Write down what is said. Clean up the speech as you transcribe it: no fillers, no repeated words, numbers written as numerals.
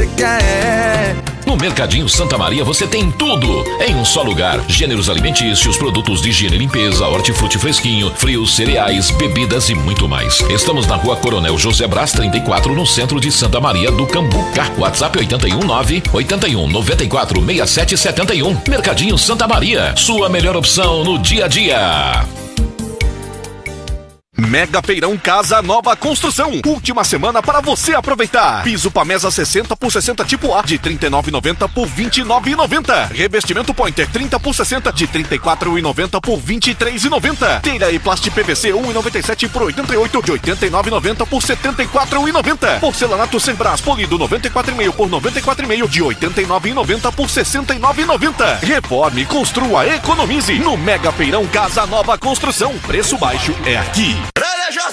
você quer. No Mercadinho Santa Maria você tem tudo em um só lugar. Gêneros alimentícios, produtos de higiene e limpeza, hortifruti fresquinho, frios, cereais, bebidas e muito mais. Estamos na Rua Coronel José Brás 34, no centro de Santa Maria do Cambuca. WhatsApp 819-8194-6771. Mercadinho Santa Maria, sua melhor opção no dia a dia. Mega Feirão Casa Nova Construção. Última semana para você aproveitar. Piso Pamesa 60 por 60 tipo A de R$ 39,90 por R$ 29,90. Revestimento Pointer 30 por 60 de R$ 34,90 por R$ 23,90. Telha e Plástico PVC 1,97 por 88 de R$ 89,90 por R$ 74,90. Porcelanato Sembrás polido 94,5 por R$ 94,5 de R$ 89,90 por R$ 69,90. Reforme, construa, economize no Mega Feirão Casa Nova Construção. Preço baixo é aqui.